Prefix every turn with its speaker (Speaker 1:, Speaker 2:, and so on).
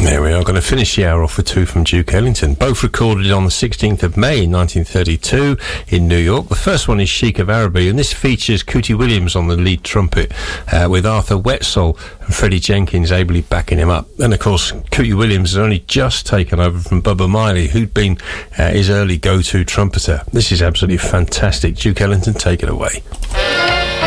Speaker 1: There we are, going to finish the hour off with two from Duke Ellington, both recorded on the 16th of May 1932 in New York. The first one is Chic of Araby, and this features Cootie Williams on the lead trumpet, with Arthur Wetzel and Freddie Jenkins ably backing him up. And of course, Cootie Williams has only just taken over from Bubba Miley, who'd been his early go-to trumpeter. This is absolutely fantastic. Duke Ellington, take it away.